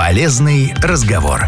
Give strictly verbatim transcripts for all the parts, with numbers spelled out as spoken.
Полезный разговор.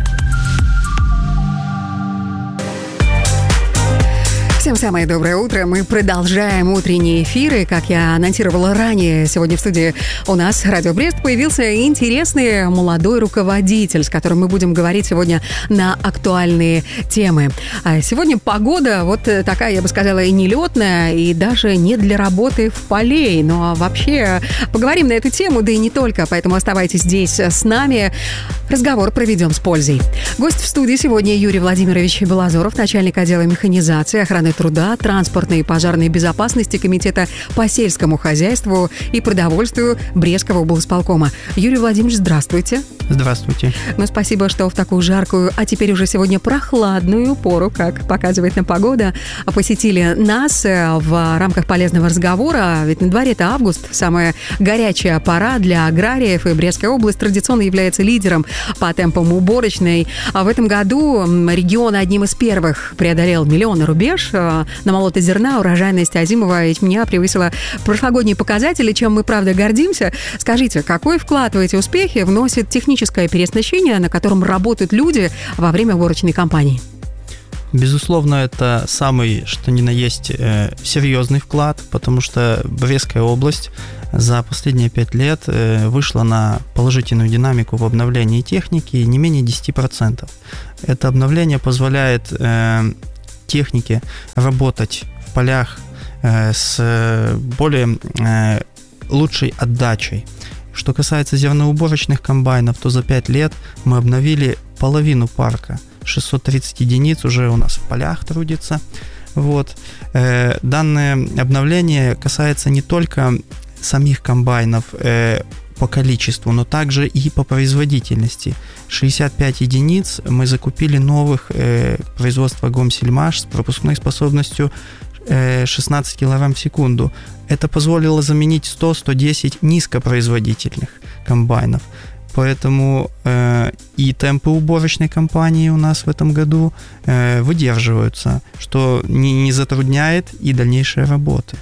Всем самое доброе утро. Мы продолжаем утренние эфиры. Как я анонсировала ранее, сегодня в студии у нас «Радио Брест» появился интересный молодой руководитель, с которым мы будем говорить сегодня на актуальные темы. А сегодня погода вот такая, я бы сказала, и нелетная, и даже не для работы в полей. Но вообще поговорим на эту тему, да и не только. Поэтому оставайтесь здесь с нами. Разговор проведем с пользой. Гость в студии сегодня Юрий Владимирович Белозоров, начальник отдела механизации, охраны труда, транспортной и пожарной безопасности Комитета по сельскому хозяйству и продовольствию Брестского облсполкома. Юрий Владимирович, здравствуйте. Здравствуйте. Ну, спасибо, что в такую жаркую, а теперь уже сегодня прохладную пору, как показывает нам погода, посетили нас в рамках полезного разговора. Ведь на дворе-то август, самая горячая пора для аграриев, и Брестская область традиционно является лидером по темпам уборочной. А в этом году регион одним из первых преодолел миллионный рубеж. На молоте зерна урожайность озимого ячменя превысила прошлогодние показатели, чем мы, правда, гордимся. Скажите, какой вклад в эти успехи вносит техническое переоснащение, на котором работают люди во время уборочной кампании? Безусловно, это самый, что ни на есть, э, серьезный вклад, потому что Брестская область за последние пять лет э, вышла на положительную динамику в обновлении техники не менее десять процентов. Это обновление позволяет э, технике работать в полях э, с более э, лучшей отдачей. Что касается зерноуборочных комбайнов, то за пять лет мы обновили половину парка. шестьсот тридцать единиц уже у нас в полях трудится. Вот. Э, данное обновление касается не только самих комбайнов э, по количеству, но также и по производительности. шестьдесят пять единиц мы закупили новых э, производства Гомсельмаш с пропускной способностью э, шестнадцать килограмм в секунду. Это позволило заменить сто - сто десять низкопроизводительных комбайнов. Поэтому э, и темпы уборочной кампании у нас в этом году э, выдерживаются, что не, не затрудняет и дальнейшие работы.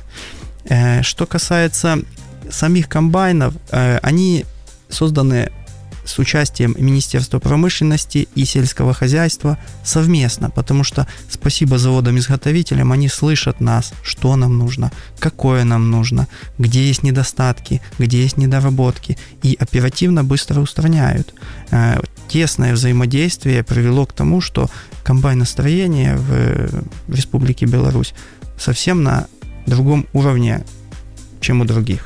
Э, что касается самих комбайнов, э, они созданы с участием Министерства промышленности и сельского хозяйства совместно, потому что спасибо заводам-изготовителям, они слышат нас, что нам нужно, какое нам нужно, где есть недостатки, где есть недоработки, и оперативно быстро устраняют. Тесное взаимодействие привело к тому, что комбайностроение в Республике Беларусь совсем на другом уровне, чем у других.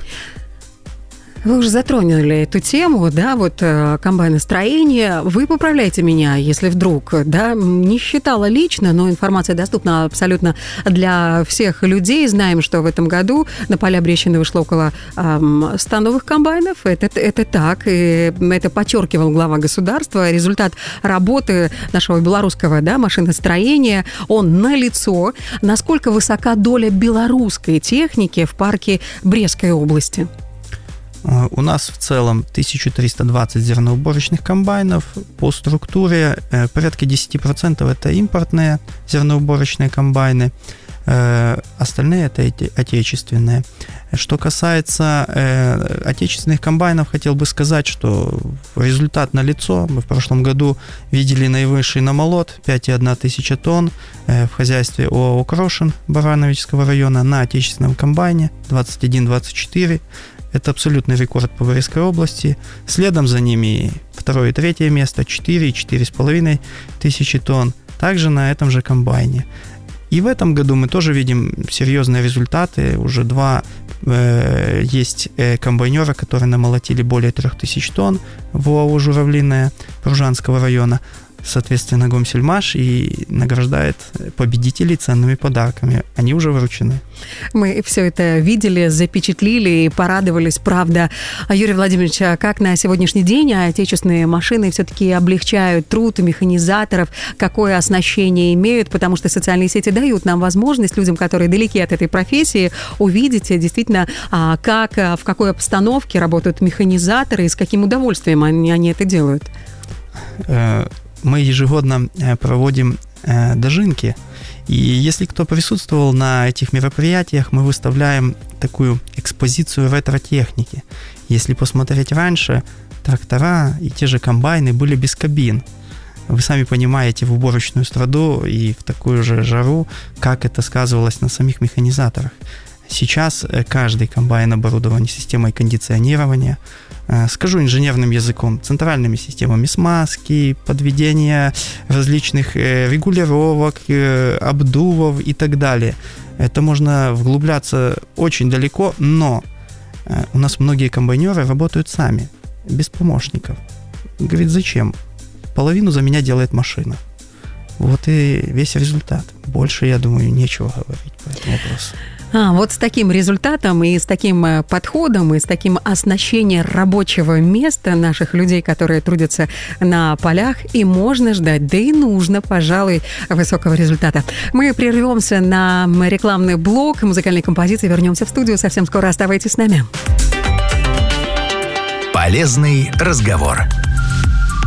Вы уже затронули эту тему, да, вот комбайностроение. Вы поправляйте меня, если вдруг, да, не считала лично, но информация доступна абсолютно для всех людей. Знаем, что в этом году на поля Брестщины вышло около эм, ста новых комбайнов. Это, это так, и это подчеркивал глава государства. Результат работы нашего белорусского, да, машиностроения, он налицо. Насколько высока доля белорусской техники в парке Брестской области? У нас в целом тысяча триста двадцать зерноуборочных комбайнов. По структуре порядка десять процентов это импортные зерноуборочные комбайны, остальные это отечественные. Что касается э, отечественных комбайнов, хотел бы сказать, что результат налицо. Мы в прошлом году видели наивысший намолот пять целых одна тысяча тонн э, в хозяйстве ОАО «Крошин» Барановичского района на отечественном комбайне двадцать один двадцать четыре. Это абсолютный рекорд по Брестской области. Следом за ними второе и третье место четыре - четыре с половиной тысячи тонн. Также на этом же комбайне. И в этом году мы тоже видим серьезные результаты. Уже два э, есть э, комбайнера, которые намолотили более трех тысяч тонн в ОАО «Журавлиное» Пружанского района. Соответственно, Гомсельмаш и награждает победителей ценными подарками. Они уже вручены. Мы все это видели, запечатлили и порадовались, правда. Юрий Владимирович, а как на сегодняшний день отечественные машины все-таки облегчают труд механизаторов? Какое оснащение имеют? Потому что социальные сети дают нам возможность, людям, которые далеки от этой профессии, увидеть действительно, как, в какой обстановке работают механизаторы и с каким удовольствием они, они это делают. Мы ежегодно проводим дожинки, и если кто присутствовал на этих мероприятиях, мы выставляем такую экспозицию ретро-техники. Если посмотреть раньше, трактора и те же комбайны были без кабин. Вы сами понимаете, в уборочную страду и в такую же жару, как это сказывалось на самих механизаторах. Сейчас каждый комбайн оборудован системой кондиционирования, скажу инженерным языком, центральными системами смазки, подведения различных регулировок, обдувов и так далее. Это можно вглубляться очень далеко, но у нас многие комбайнеры работают сами, без помощников. Говорит, зачем? Половину за меня делает машина. Вот и весь результат. Больше, я думаю, нечего говорить по этому вопросу. А, вот с таким результатом и с таким подходом, и с таким оснащением рабочего места наших людей, которые трудятся на полях, и можно ждать, да и нужно, пожалуй, высокого результата. Мы прервемся на рекламный блок музыкальной композиции, вернемся в студию совсем скоро. Оставайтесь с нами. Полезный разговор.